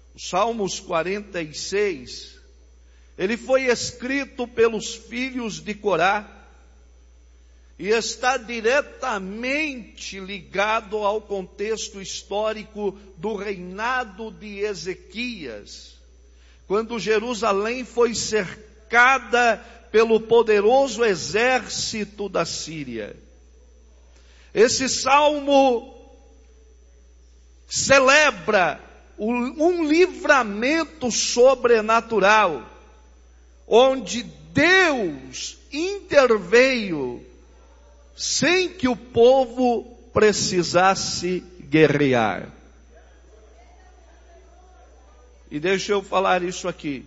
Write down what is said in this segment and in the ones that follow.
Salmos 46, ele foi escrito pelos filhos de Corá e está diretamente ligado ao contexto histórico do reinado de Ezequias, quando Jerusalém foi cercada pelo poderoso exército da Síria. Esse salmo celebra um livramento sobrenatural, onde Deus interveio sem que o povo precisasse guerrear. E deixa eu falar isso aqui.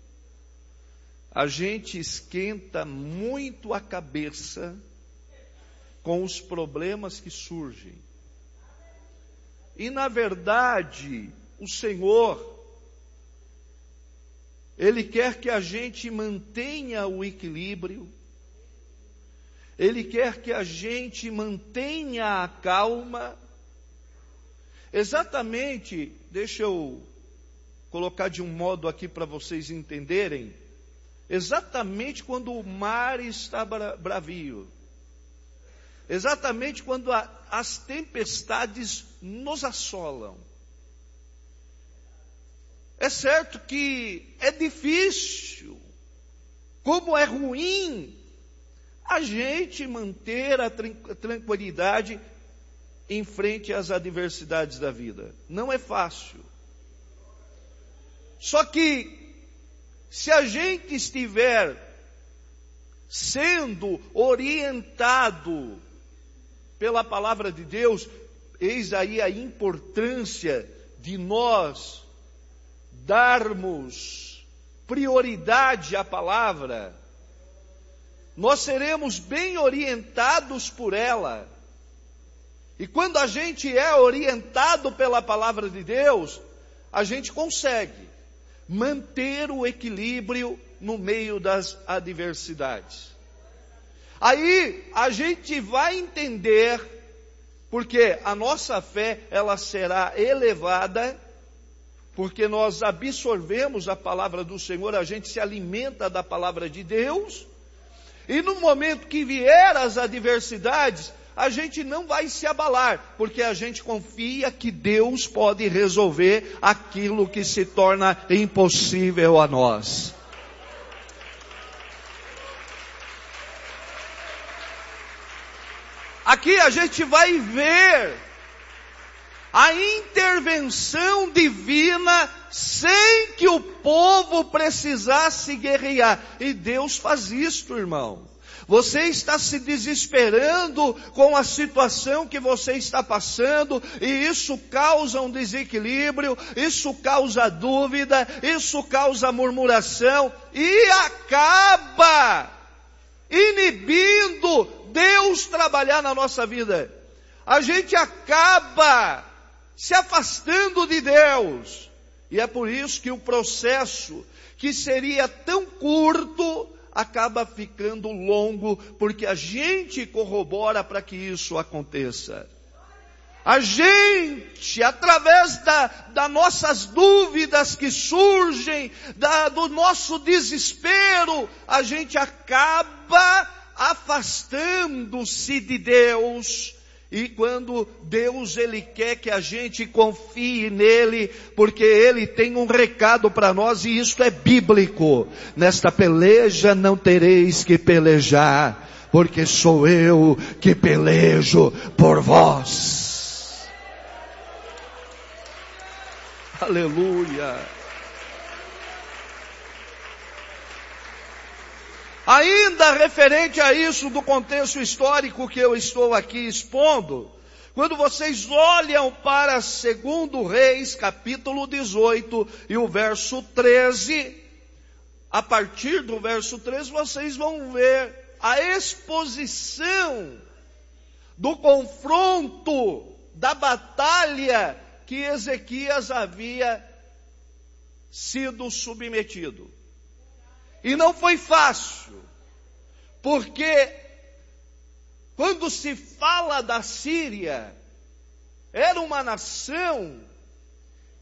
A gente esquenta muito a cabeça com os problemas que surgem. E na verdade, o Senhor, Ele quer que a gente mantenha o equilíbrio, Ele quer que a gente mantenha a calma. Exatamente, deixa eu colocar de um modo aqui para vocês entenderem, exatamente quando o mar está bravio, exatamente quando as tempestades nos assolam. É certo que é difícil, como é ruim a gente manter a tranquilidade em frente às adversidades da vida. Não é fácil. Só que, se a gente estiver sendo orientado pela palavra de Deus, eis aí a importância de nós darmos prioridade à palavra. Nós seremos bem orientados por ela. E quando a gente é orientado pela palavra de Deus, a gente consegue manter o equilíbrio no meio das adversidades. Aí a gente vai entender, porque a nossa fé, ela será elevada, porque nós absorvemos a palavra do Senhor, a gente se alimenta da palavra de Deus, e no momento que vier as adversidades, a gente não vai se abalar, porque a gente confia que Deus pode resolver aquilo que se torna impossível a nós. Aqui a gente vai ver a intervenção divina sem que o povo precisasse guerrear. E Deus faz isto, irmão. Você está se desesperando com a situação que você está passando, e isso causa um desequilíbrio, isso causa dúvida, isso causa murmuração, e acaba inibindo Deus trabalhar na nossa vida. A gente acaba se afastando de Deus. E é por isso que o processo, que seria tão curto, acaba ficando longo, porque a gente corrobora para que isso aconteça. A gente, através das nossas dúvidas que surgem, do nosso desespero, a gente acaba afastando-se de Deus. E quando Deus, Ele quer que a gente confie nele, porque Ele tem um recado para nós, e isto é bíblico. Nesta peleja não tereis que pelejar, porque sou eu que pelejo por vós. Aleluia. Ainda referente a isso do contexto histórico que eu estou aqui expondo, quando vocês olham para 2 Reis, capítulo 18 e o verso 13, a partir do verso 13 vocês vão ver a exposição do confronto, da batalha que Ezequias havia sido submetido. E não foi fácil, porque quando se fala da Síria, era uma nação